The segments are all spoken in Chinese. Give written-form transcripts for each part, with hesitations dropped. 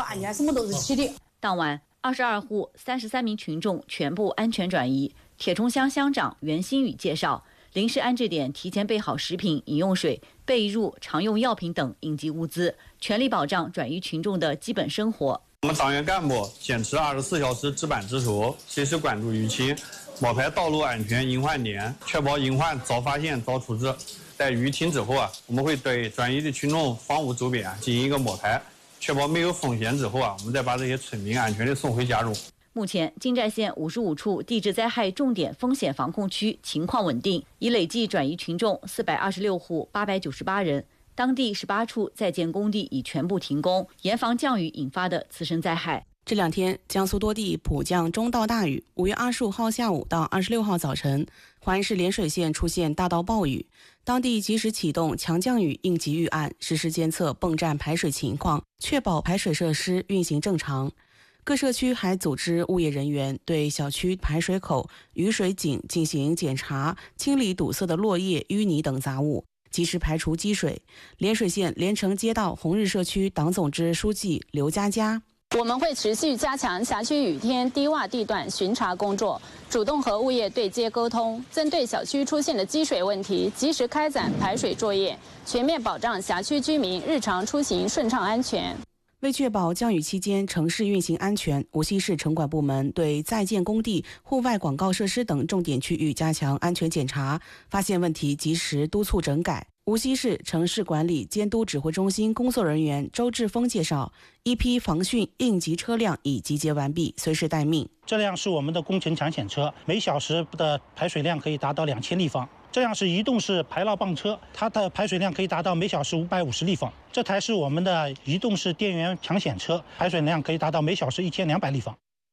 饭呀，什么都是起的。 当晚，22户33名群众全部安全转移。铁冲乡乡长袁新宇介绍，临时安置点提前备好食品、饮用水、被褥、常用药品等应急物资，全力保障转移群众的基本生活。 我们党员干部坚持24小时值班值守，随时关注舆情，摸排道路安全隐患点，确保隐患早发现、早处置。在舆情之后我们会对转移的群众房屋周边进行一个摸排，确保没有风险之后我们再把这些村民安全地送回家中。 目前，金寨县55处地质灾害重点风险防控区情况稳定，已累计转移群众426户898人。当地18处在建工地已全部停工，严防降雨引发的次生灾害。 这两天，江苏多地普降中到大雨。5月25号下午到26号早晨，华安市涟水县出现大到暴雨，当地及时启动强降雨应急预案，实时监测泵站排水情况，确保排水设施运行正常。各社区还组织物业人员对小区排水口、雨水井进行检查，清理堵塞的落叶、淤泥等杂物，及时排除积水。涟水县连城街道红日社区党总支书记刘佳佳： 我们会持续加强辖区雨天低洼地段巡查工作，主动和物业对接沟通，针对小区出现的积水问题，及时开展排水作业，全面保障辖区居民日常出行顺畅安全。 为确保降雨期间城市运行安全，无锡市城管部门对在建工地、户外广告设施等重点区域加强安全检查，发现问题及时督促整改。无锡市城市管理监督指挥中心工作人员周志峰介绍，一批防汛应急车辆已集结完毕，随时待命。 这辆是我们的工程抢险车，每小时的排水量可以达到2000立方。这样是移动式排涝泵车，它的排水量可以达到每小时550立方。这台是我们的移动式电源抢险车，排水量可以达到每小时1200立方。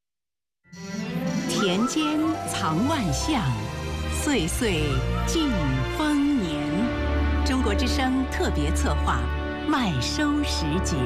田间藏万象，岁岁尽丰年。中国之声特别策划麦收时节。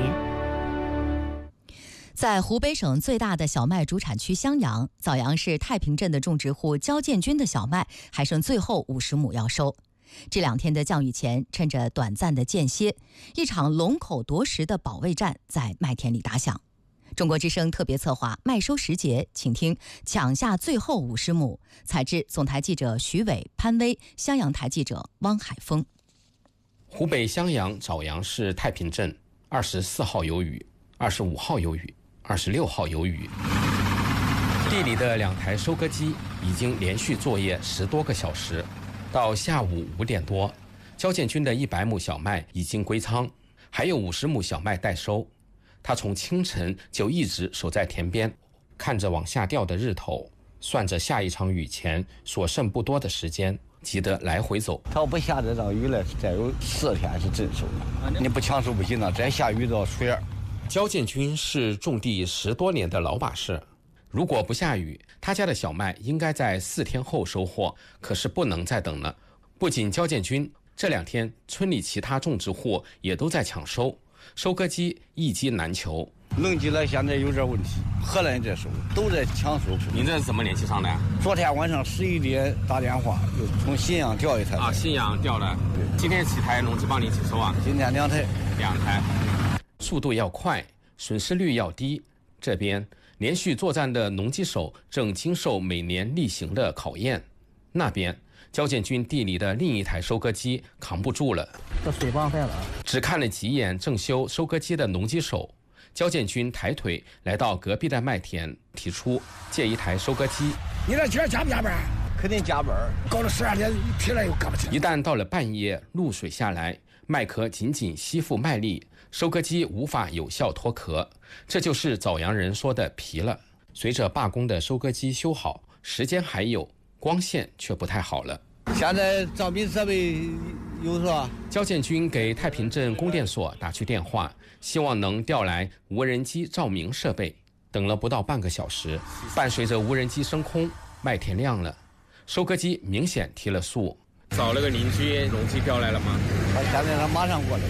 在湖北省最大的小麦主产区襄阳，枣阳市太平镇的种植户焦建军的小麦还剩最后50亩要收。这2天的降雨前，趁着短暂的间歇，一场龙口夺食的保卫战在麦田里打响。中国之声特别策划麦收时节，请听抢下最后50亩。采制总台记者徐伟、潘威，襄阳台记者汪海峰。 湖北襄阳枣阳市太平镇24号有雨，25号有雨，26号有雨。地里的2台收割机已经连续作业10多个小时，到下午5点多，焦建军的100亩小麦已经归仓，还有50亩小麦待收。他从清晨就一直守在田边，看着往下掉的日头，算着下一场雨前所剩不多的时间，急得来回走。 他要不下这场雨了，再有4天是真收了。你不抢收不行了，再下雨都要出眼。 焦建军是种地10多年的老把式，如果不下雨，他家的小麦应该在4天后收获，可是不能再等了。不仅焦建军，这2天村里其他种植户也都在抢收，收割机一机难求。 农机了现在有点问题，荷兰在收，都在抢收。 您这是怎么联系上的？ 昨天晚上11点打电话，就从信阳调一台。 啊，信阳调了。今天几台农机帮你一起收啊？ 今天2台。 2台。速度要快，损失率要低。这边连续作战的农机手正经受每年例行的考验，那边焦建军地里的另一台收割机扛不住了， 这水帮坏了。 只看了几眼正修收割机的农机手，焦建军抬腿来到隔壁的麦田，提出借一台收割机。 你这今儿加不加班？ 肯定加班， 搞了12点，疲了又干不起来。 一旦到了半夜，露水下来，麦壳紧紧吸附麦粒，收割机无法有效脱壳，这就是枣阳人说的疲了。随着罢工的收割机修好，时间还有，光线却不太好了。 现在照明设备有是吧？ 焦建军给太平镇供电所打去电话，希望能调来无人机照明设备。等了不到半个小时，伴随着无人机升空，麦田亮了，收割机明显提了速。找了个邻居，农机调来了吗？ 现在他马上过来。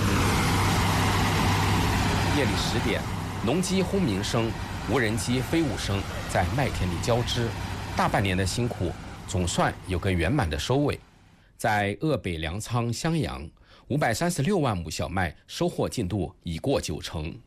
夜里10点，农机轰鸣声、无人机飞舞声在麦田里交织，大半年的辛苦总算有个圆满的收尾。在鄂北粮仓襄阳，536万亩小麦收获进度已过90%。